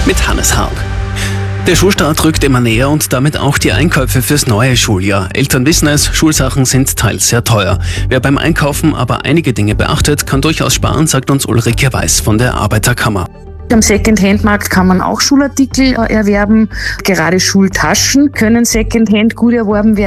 mit Hannes Haag. Der Schulstart rückt immer näher und damit auch die Einkäufe fürs neue Schuljahr. Eltern wissen es, Schulsachen sind teils sehr teuer. Wer beim Einkaufen aber einige Dinge beachtet, kann durchaus sparen, sagt uns Ulrike Weiß von der Arbeiterkammer. Am Secondhand-Markt kann man auch Schulartikel erwerben. Gerade Schultaschen können Secondhand gut erworben werden.